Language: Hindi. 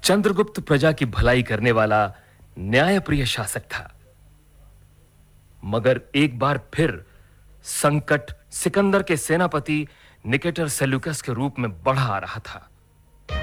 चंद्रगुप्त प्रजा की भलाई करने वाला न्यायप्रिय शासक था, मगर एक बार फिर संकट सिकंदर के सेनापति निकेटर सेल्यूकस के रूप में बढ़ा आ रहा था।